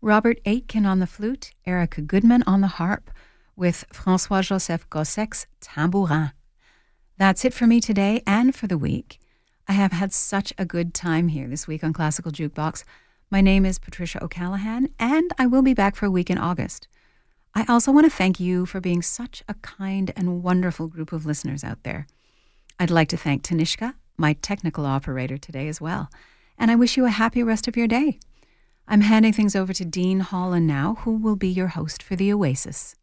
Robert Aitken on the flute, Erica Goodman on the harp, with François-Joseph Gossek's tambourin. That's it for me today and for the week. I have had such a good time here this week on Classical Jukebox. My name is Patricia O'Callaghan, and I will be back for a week in August. I also want to thank you for being such a kind and wonderful group of listeners out there. I'd like to thank Tanishka, my technical operator today as well, and I wish you a happy rest of your day. I'm handing things over to Dean Holland now, who will be your host for The Oasis.